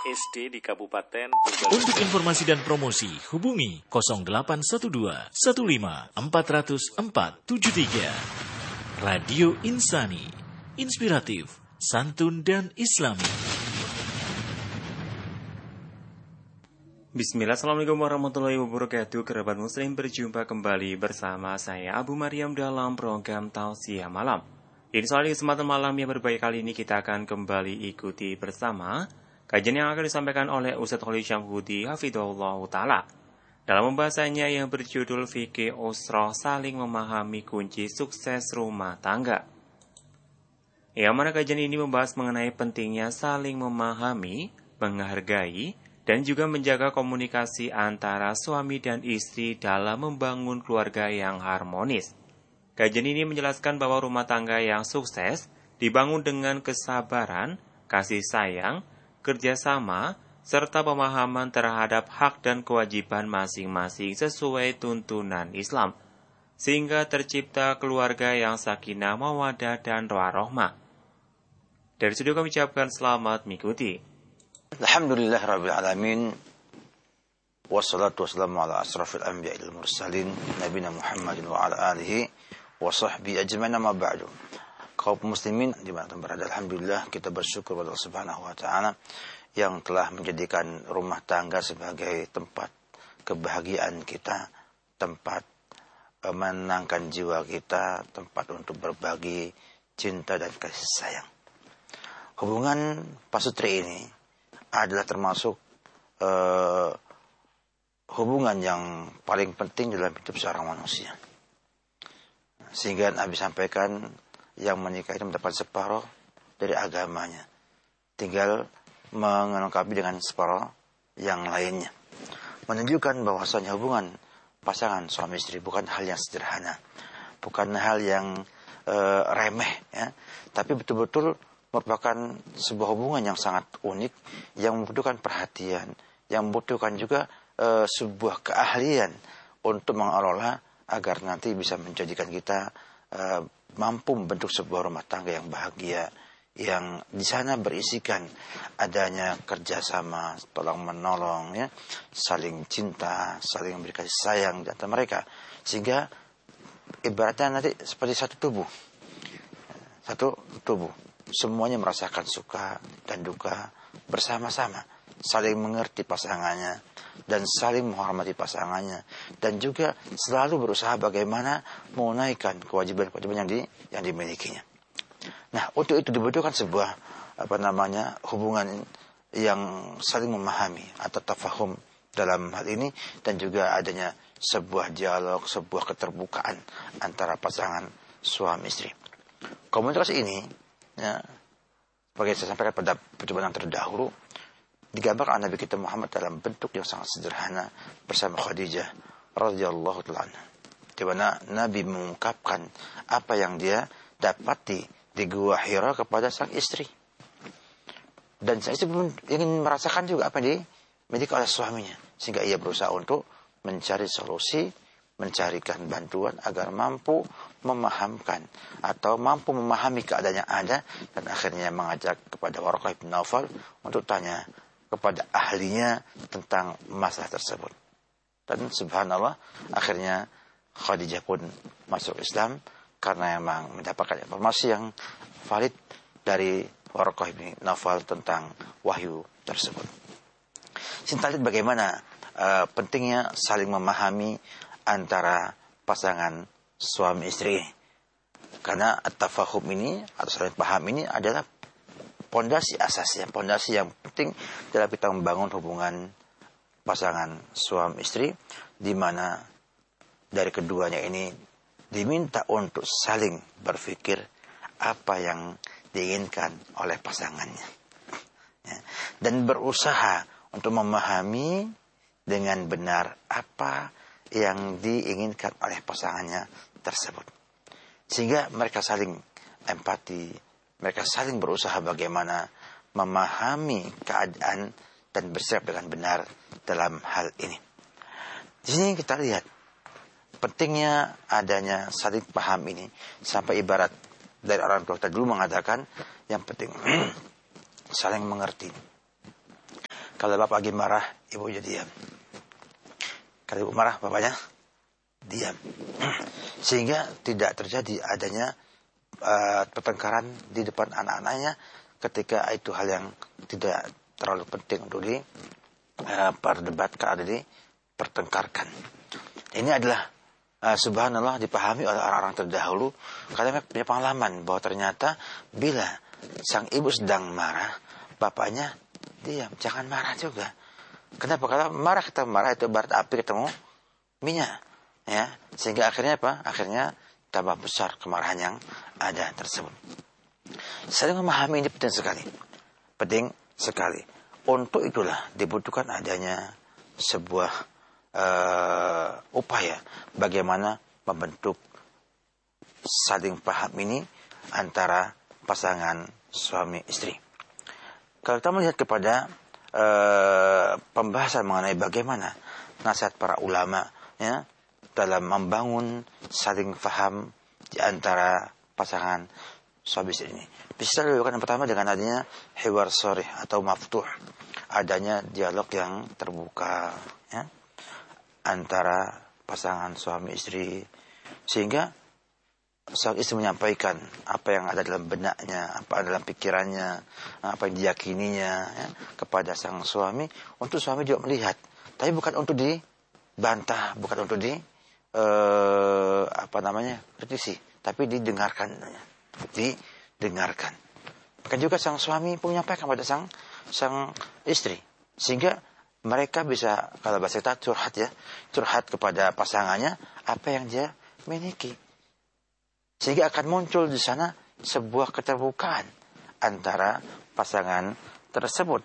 SD di Kabupaten Untuk informasi dan promosi, hubungi 0812 15 400 473. Radio Insani, inspiratif, santun dan islami. Bismillah, assalamualaikum warahmatullahi wabarakatuh. Kerabat muslim, berjumpa kembali bersama saya Abu Maryam dalam program Tausiah Malam. Insya Allah di kesempatan malam yang berbahaya kali ini kita akan kembali ikuti bersama kajian yang akan disampaikan oleh Ustadz Khalid Syamhudi Hafidhullah Ta'ala dalam pembahasannya yang berjudul Fikih Usrah, saling memahami kunci sukses rumah tangga. Yang mana kajian ini membahas mengenai pentingnya saling memahami, menghargai, dan juga menjaga komunikasi antara suami dan istri dalam membangun keluarga yang harmonis. Kajian ini menjelaskan bahwa rumah tangga yang sukses dibangun dengan kesabaran, kasih sayang, kerjasama, serta pemahaman terhadap hak dan kewajiban masing-masing sesuai tuntunan Islam, sehingga tercipta keluarga yang sakinah, mawaddah, dan warahmah. Dari studio kami ucapkan selamat mengikuti. Alhamdulillah Rabbil Alamin, wassalatu wassalamu ala asrafil anbiya il mursalin nabina Muhammadin wa ala alihi wa sahbihi ajma'in, amma ba'du. Kaum muslimin dimanapun berada, alhamdulillah kita bersyukur kepada Allah Subhanahu wa ta'ala yang telah menjadikan rumah tangga sebagai tempat kebahagiaan kita, tempat menenangkan jiwa kita, tempat untuk berbagi cinta dan kasih sayang. Hubungan pasutri ini adalah termasuk hubungan yang paling penting dalam hidup seorang manusia. Sehingga Nabi sampaikan yang menikah itu mendapat separuh dari agamanya, tinggal melengkapi dengan separuh yang lainnya. Menunjukkan bahwasanya hubungan pasangan suami istri bukan hal yang sederhana, bukan hal yang remeh, ya, tapi betul-betul merupakan sebuah hubungan yang sangat unik, yang membutuhkan perhatian, yang membutuhkan juga sebuah keahlian untuk mengelola agar nanti bisa menjadikan kita mampu membentuk sebuah rumah tangga yang bahagia, yang di sana berisikan adanya kerjasama, tolong menolong, ya, saling cinta, saling memberi kasih sayang di antara mereka, sehingga ibaratnya nanti seperti satu tubuh, semuanya merasakan suka dan duka bersama-sama, saling mengerti pasangannya dan saling menghormati pasangannya, dan juga selalu berusaha bagaimana menunaikan kewajiban-kewajiban yang dimilikinya. Nah, untuk itu dibutuhkan sebuah hubungan yang saling memahami atau tafahum dalam hal ini, dan juga adanya sebuah dialog, sebuah keterbukaan antara pasangan suami istri. Komunikasi ini, ya, sebagai saya sampaikan pada percobaan yang terdahulu, digambarkan Nabi kita Muhammad dalam bentuk yang sangat sederhana bersama Khadijah radhiyallahu ta'ala, di mana Nabi mengungkapkan apa yang dia dapati di Gua Hira kepada sang istri, dan sang istri pun ingin merasakan juga apa yang dimiliki oleh suaminya, sehingga ia berusaha untuk mencari solusi, mencarikan bantuan agar mampu memahamkan atau mampu memahami keadaan yang ada, dan akhirnya mengajak kepada Waraqah bin Nawfal untuk tanya kepada ahlinya tentang masalah tersebut. Dan subhanallah, akhirnya Khadijah pun masuk Islam karena memang mendapatkan informasi yang valid dari Waraqah bin Nawfal tentang wahyu tersebut. Kita lihat bagaimana pentingnya saling memahami antara pasangan suami istri, karena at-tafahum ini atau saling paham ini adalah pondasi asasi, pondasi yang penting dalam kita membangun hubungan pasangan suami istri, di mana dari keduanya ini diminta untuk saling berpikir apa yang diinginkan oleh pasangannya, ya, dan berusaha untuk memahami dengan benar apa yang diinginkan oleh pasangannya tersebut, sehingga mereka saling empati, mereka saling berusaha bagaimana memahami keadaan dan bersikap dengan benar dalam hal ini. Di sini kita lihat pentingnya adanya saling paham ini, sampai ibarat dari orang tua kita dulu mengatakan yang penting saling mengerti. Kalau bapak lagi marah, ibunya diam. Kalau ibu marah, bapaknya diam. Sehingga tidak terjadi adanya pertengkaran di depan anak-anaknya ketika itu hal yang tidak terlalu penting untuk diperdebatkan atau dipertengkarkan. Ini adalah subhanallah dipahami oleh orang-orang terdahulu karena mereka punya pengalaman bahwa ternyata bila sang ibu sedang marah, bapaknya diam, jangan marah juga. Kenapa? Kalau kita marah itu ibarat api ketemu minyak, ya. Sehingga akhirnya apa? Akhirnya tambah besar kemarahan yang ada tersebut. Saling memahami ini penting sekali. Penting sekali. Untuk itulah dibutuhkan adanya sebuah upaya bagaimana membentuk saling paham ini antara pasangan suami istri. Kalau kita melihat kepada pembahasan mengenai bagaimana nasihat para ulama ya dalam membangun saling paham di antara pasangan suami istri ini, bisa dilakukan yang pertama dengan adanya hiwar sharih atau maftuh, adanya dialog yang terbuka ya antara pasangan suami istri, sehingga sang istri menyampaikan apa yang ada dalam benaknya, apa dalam pikirannya, apa yang diyakininya ya, kepada sang suami, untuk suami juga melihat, tapi bukan untuk dibantah, bukan untuk kritisi, tapi didengarkan. Bahkan juga sang suami pun menyampaikan pada sang istri, sehingga mereka bisa, kalau bahasa kita curhat kepada pasangannya apa yang dia miliki, sehingga akan muncul di sana sebuah keterbukaan antara pasangan tersebut.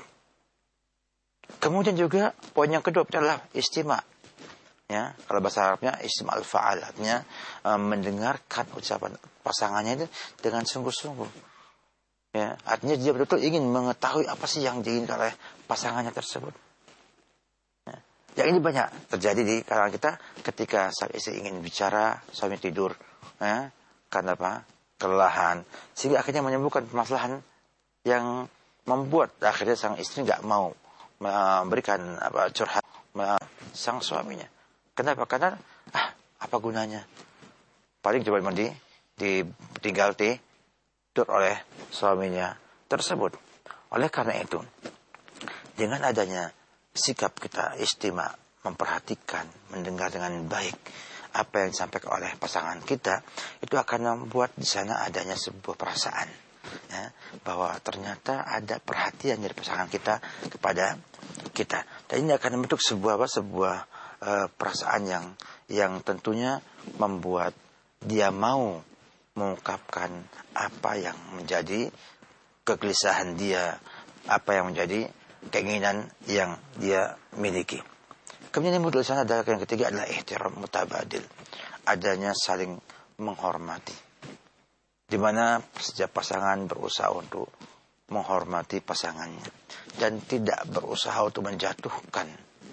Kemudian juga poin yang kedua adalah istima. Ya, kalau bahasa Arabnya istima al-fa'al, artinya mendengarkan ucapan pasangannya itu dengan sungguh-sungguh. Ya, artinya dia betul-betul ingin mengetahui apa sih yang diinginkan oleh pasangannya tersebut. Ya, yang ini banyak terjadi di kalangan kita ketika sang istri ingin bicara, suami tidur, ya, karena apa? Kelelahan, sehingga akhirnya menyembuhkan permasalahan yang membuat akhirnya sang istri nggak mau memberikan curhat sang suaminya. Kenapa? Karena apa gunanya? Paling cuma ditinggal tidur oleh suaminya tersebut. Oleh karena itu, dengan adanya sikap kita istima, memperhatikan, mendengar dengan baik apa yang disampaikan oleh pasangan kita, itu akan membuat di sana adanya sebuah perasaan, ya, bahwa ternyata ada perhatian dari pasangan kita kepada kita. Dan ini akan membentuk sebuah perasaan yang tentunya membuat dia mau mengungkapkan apa yang menjadi kegelisahan dia, apa yang menjadi keinginan yang dia miliki. Kemudian yang muncul di sana adalah yang ketiga adalah ihtiram mutabadil, adanya saling menghormati, di mana setiap pasangan berusaha untuk menghormati pasangannya dan tidak berusaha untuk menjatuhkan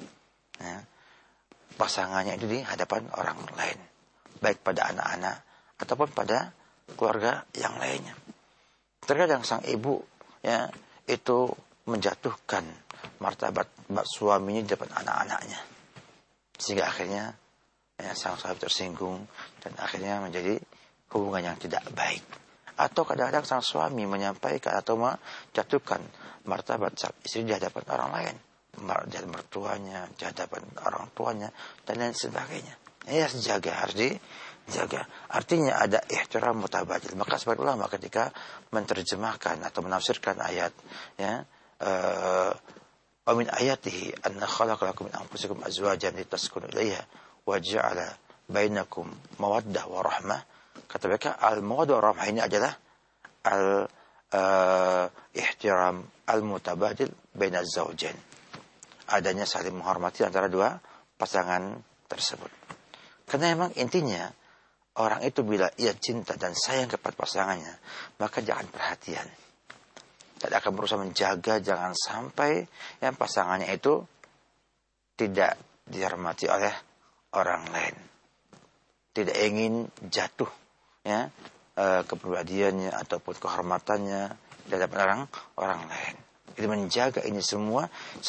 ya, pasangannya itu di hadapan orang lain, baik pada anak-anak ataupun pada keluarga yang lainnya. Terkadang sang ibu ya itu menjatuhkan martabat suaminya di depan anak-anaknya, sehingga akhirnya ya, sang suami tersinggung dan akhirnya menjadi hubungan yang tidak baik. Atau kadang-kadang sang suami menyampaikan atau menjatuhkan martabat sang istri di hadapan orang lain, di hadapan mertuanya, di hadapan orang tuanya dan lain sebagainya. Ya, harus dijaga. Artinya ada ihtiram mutabadil. Maka sebagian ulama ketika menerjemahkan atau menafsirkan ayat ya wa min ayatihi anna khalaqa lakum min anfusikum azwajan litaskunu ilaiha wa ja'ala bainakum mawaddah wa rahmah. Kata mereka al-mawaddah wa rahmah ini adalah ihtiram al-mutabadil baina zawjain, adanya saling menghormati antara dua pasangan tersebut. Karena memang intinya orang itu bila ia cinta dan sayang kepada pasangannya, maka jangan perhatian dan akan berusaha menjaga jangan sampai yang pasangannya itu tidak dihormati oleh orang lain, tidak ingin jatuh ya kepribadiannya ataupun kehormatannya di hadapan orang lain. Jadi menjaga ini semua